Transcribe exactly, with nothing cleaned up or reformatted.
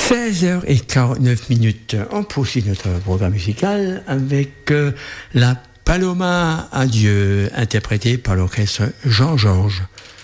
seize heures quarante-neuf minutes. On poursuit notre programme musical avec euh, la Paloma Adieu, interprétée par l'orchestre Jean-Georges.